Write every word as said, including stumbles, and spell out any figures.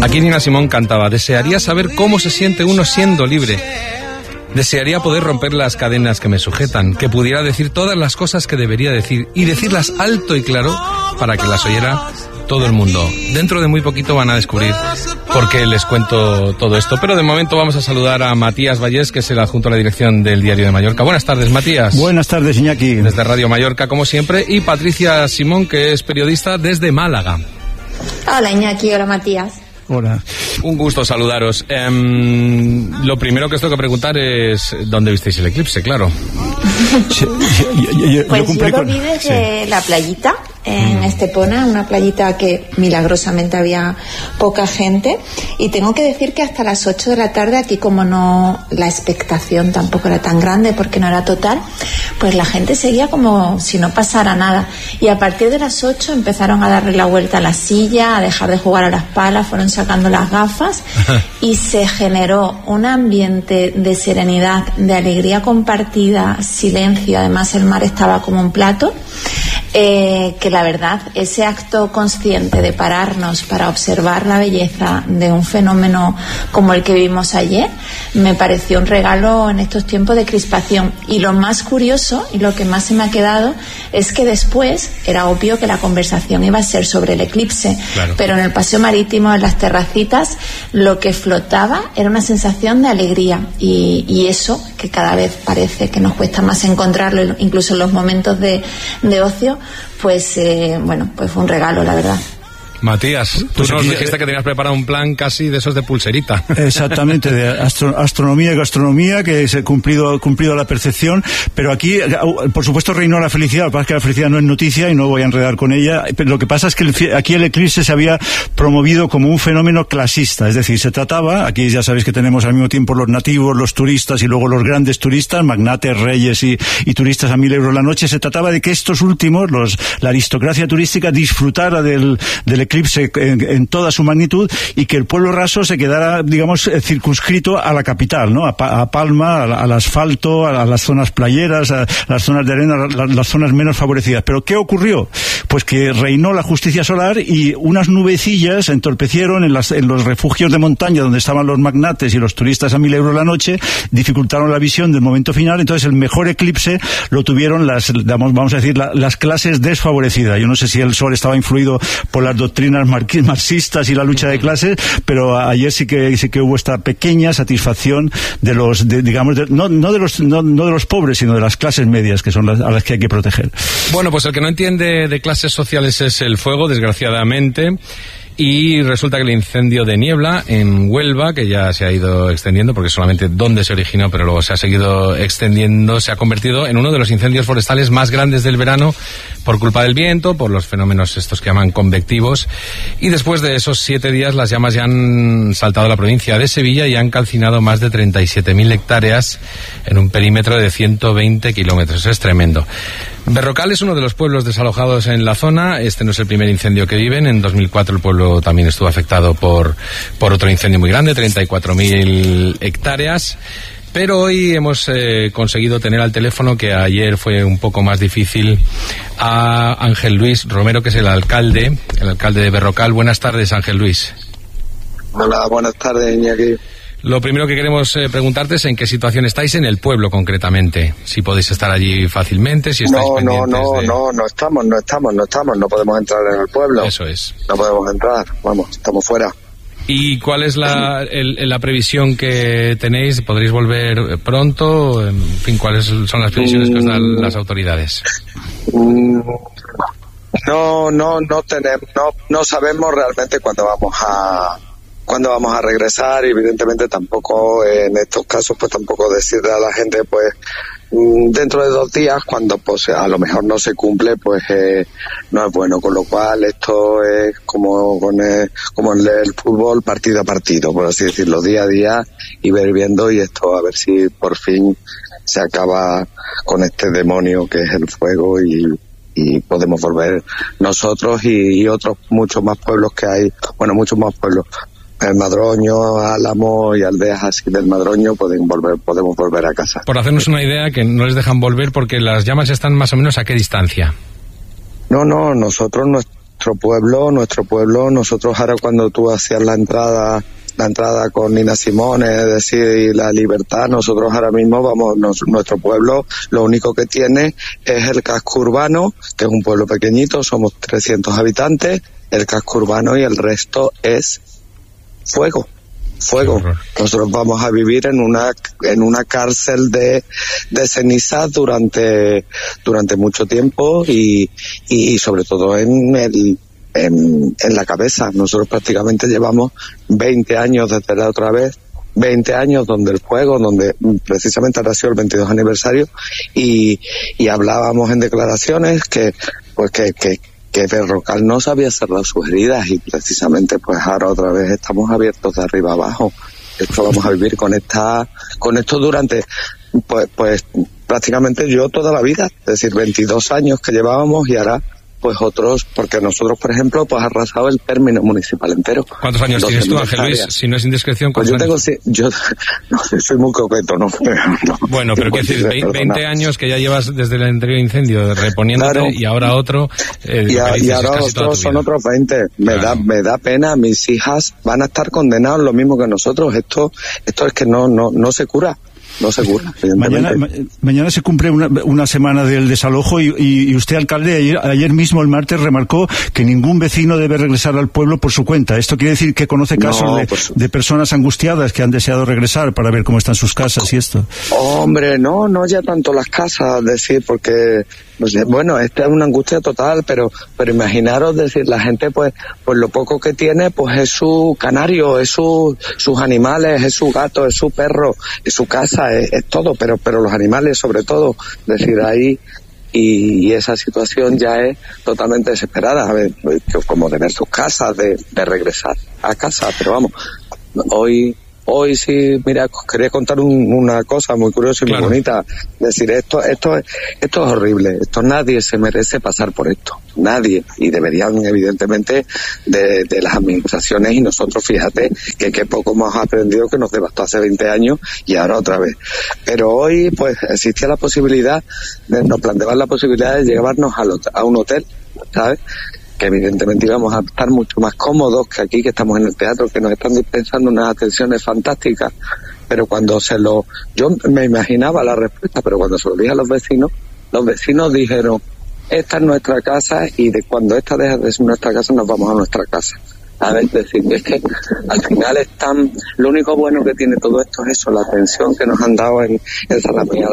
Aquí Nina Simón cantaba: desearía saber cómo se siente uno siendo libre. Desearía poder romper las cadenas que me sujetan, que pudiera decir todas las cosas que debería decir y decirlas alto y claro para que las oyera todo el mundo. Dentro de muy poquito van a descubrir por qué les cuento todo esto, pero de momento vamos a saludar a Matías Vallés, que es el adjunto a la dirección del Diario de Mallorca. Buenas tardes, Matías. Buenas tardes, Iñaki. Desde Radio Mallorca, como siempre, y Patricia Simón, que es periodista desde Málaga. Hola, Iñaki. Hola, Matías. Hola. Un gusto saludaros. Um, lo primero que os tengo que preguntar es ¿dónde visteis el eclipse? Claro. Sí, yo, yo, pues yo, yo lo vi desde sí. la playita en mm. Estepona, una playita que milagrosamente había poca gente, y tengo que decir que hasta las ocho de la tarde aquí, como no la expectación tampoco era tan grande porque no era total, pues la gente seguía como si no pasara nada, y a partir de las ocho empezaron a darle la vuelta a la silla, a dejar de jugar a las palas, fueron sacando las gafas y se generó un ambiente de serenidad, de alegría compartida, silencio. Además el mar estaba como un plato, eh, que la verdad ese acto consciente de pararnos para observar la belleza de un fenómeno como el que vimos ayer me pareció un regalo en estos tiempos de crispación. Y lo más curioso y lo que más se me ha quedado es que después era obvio que la conversación iba a ser sobre el eclipse, claro. Pero en el paseo marítimo, en las terracitas, lo que flotaba era una sensación de alegría, y, y eso que cada vez parece que nos cuesta más encontrarlo, incluso en los momentos de, de ocio, pues eh, bueno, pues fue un regalo, la verdad. Matías, tú pues nos aquí, dijiste que tenías preparado un plan casi de esos de pulserita. Exactamente, de astro, astronomía y gastronomía, que se ha cumplido, cumplido a la percepción, pero aquí, por supuesto, reinó la felicidad. Lo que pasa es que la felicidad no es noticia y no voy a enredar con ella, pero lo que pasa es que el, aquí el eclipse se había promovido como un fenómeno clasista, es decir, se trataba, aquí ya sabéis que tenemos al mismo tiempo los nativos, los turistas y luego los grandes turistas, magnates, reyes y, y turistas a mil euros la noche. Se trataba de que estos últimos, los, la aristocracia turística, disfrutara del, del eclipse En, en toda su magnitud, y que el pueblo raso se quedara, digamos, circunscrito a la capital, ¿no? A, pa, a Palma, a, al asfalto, a, a las zonas playeras, a, a las zonas de arena, a la, las zonas menos favorecidas. ¿Pero qué ocurrió? Pues que reinó la justicia solar y unas nubecillas entorpecieron en, las, en los refugios de montaña donde estaban los magnates y los turistas a mil euros la noche, dificultaron la visión del momento final. Entonces el mejor eclipse lo tuvieron las, vamos a decir, la, las clases desfavorecidas. Yo no sé si el sol estaba influido por las doctrinas marxistas y la lucha de clases, pero ayer sí que sí que hubo esta pequeña satisfacción de los, de, digamos, de, no, no de los no, no de los pobres, sino de las clases medias, que son las a las que hay que proteger. Bueno, pues el que no entiende de clases sociales es el fuego, desgraciadamente. Y resulta que el incendio de Niebla en Huelva, que ya se ha ido extendiendo, porque solamente donde se originó, pero luego se ha seguido extendiendo, se ha convertido en uno de los incendios forestales más grandes del verano por culpa del viento, por los fenómenos estos que llaman convectivos. Y después de esos siete días las llamas ya han saltado a la provincia de Sevilla y han calcinado más de treinta y siete mil hectáreas en un perímetro de ciento veinte kilómetros. Es tremendo. Berrocal es uno de los pueblos desalojados en la zona. Este no es el primer incendio que viven. En dos mil cuatro el pueblo también estuvo afectado por, por otro incendio muy grande, treinta y cuatro mil hectáreas. Pero hoy hemos eh, conseguido tener al teléfono, que ayer fue un poco más difícil, a Ángel Luis Romero, que es el alcalde, el alcalde de Berrocal. Buenas tardes, Ángel Luis. Hola, buenas tardes, Iñaki. Lo primero que queremos eh, preguntarte es en qué situación estáis en el pueblo concretamente. Si podéis estar allí fácilmente, si estáis no, pendientes no, no, de... no, no estamos, no estamos, no estamos, no podemos entrar en el pueblo. Eso es. No podemos entrar, vamos, estamos fuera. ¿Y cuál es la, el, la previsión que tenéis? ¿Podréis volver pronto? En fin, ¿cuáles son las previsiones que os dan las autoridades? No, no, no tenemos, no, no sabemos realmente cuándo vamos a... cuándo vamos a regresar, y evidentemente tampoco en estos casos pues tampoco decirle a la gente pues dentro de dos días, cuando pues a lo mejor no se cumple, pues eh, no es bueno, con lo cual esto es como con el, como en el fútbol, partido a partido, por así decirlo, día a día, y ver viendo, y esto a ver si por fin se acaba con este demonio que es el fuego, y y podemos volver nosotros y, y otros muchos más pueblos que hay, bueno, muchos más pueblos, el Madroño, Álamo y aldeas así del Madroño, pueden volver, podemos volver a casa. Por hacernos una idea, que no les dejan volver porque las llamas están más o menos ¿a qué distancia? No, no, nosotros, nuestro pueblo, nuestro pueblo, nosotros ahora cuando tú hacías la entrada, la entrada con Nina Simone, es decir, la libertad, nosotros ahora mismo vamos, nos, nuestro pueblo lo único que tiene es el casco urbano, que es un pueblo pequeñito, somos trescientos habitantes, el casco urbano y el resto es fuego. Fuego. Nosotros vamos a vivir en una en una cárcel de, de cenizas durante durante mucho tiempo y, y sobre todo en el en, en la cabeza. Nosotros prácticamente llevamos veinte años desde la otra vez, veinte años donde el fuego, donde precisamente ahora ha sido el veintidós aniversario y, y hablábamos en declaraciones que pues que, que que Berrocal no sabía cerrar sus heridas y precisamente pues ahora otra vez estamos abiertos de arriba abajo. Esto vamos a vivir con esta, con esto durante pues, pues prácticamente yo toda la vida, es decir, veintidós años que llevábamos y ahora pues otros, porque nosotros, por ejemplo, pues ha arrasado el término municipal entero. ¿Cuántos años tienes tú, Ángel Luis? Si no es indiscreción, pues yo tengo, si, yo, no, soy muy coqueto, ¿no? no bueno, pero quiero decir, veinte, veinte años que ya llevas desde el anterior incendio reponiéndote claro. y ahora otro. Eh, y, a, y ahora otros son otros veinte. Me claro. da, me da pena, mis hijas van a estar condenadas lo mismo que nosotros. Esto, esto es que no, no, no se cura. No seguro. Mañana, ma, mañana se cumple una, una semana del desalojo y, y, y usted, alcalde, ayer, ayer mismo, el martes, remarcó que ningún vecino debe regresar al pueblo por su cuenta. ¿Esto quiere decir que conoce casos no, de, pues, de personas angustiadas que han deseado regresar para ver cómo están sus casas y esto? Hombre, no, no ya tanto las casas, decir, porque pues, bueno, esta es una angustia total, pero pero imaginaros, decir, la gente pues pues lo poco que tiene pues es su canario, es su, sus animales, es su gato, es su perro, es su casa, es, es todo, pero pero los animales sobre todo, decir, ahí y, y esa situación ya es totalmente desesperada, a ver, como de ver sus casas, de, de regresar a casa, pero vamos, hoy Hoy sí, mira, quería contar un, una cosa muy curiosa y claro. muy bonita. Decir, esto, esto, esto es horrible. Esto nadie se merece pasar por esto. Nadie. Y deberían, evidentemente, de, de las administraciones y nosotros, fíjate, que qué poco hemos aprendido que nos devastó hace veinte años y ahora otra vez. Pero hoy, pues, existía la posibilidad, de, nos planteaban la posibilidad de llevarnos al, a un hotel, ¿sabes? Que evidentemente íbamos a estar mucho más cómodos que aquí, que estamos en el teatro, que nos están dispensando unas atenciones fantásticas, pero cuando se lo... Yo me imaginaba la respuesta, pero cuando se lo dije a los vecinos, los vecinos dijeron, esta es nuestra casa y de cuando esta deja de ser nuestra casa nos vamos a nuestra casa. A ver, decir, es que al final están... Lo único bueno que tiene todo esto es eso, la atención que nos han dado en, en Zalamea.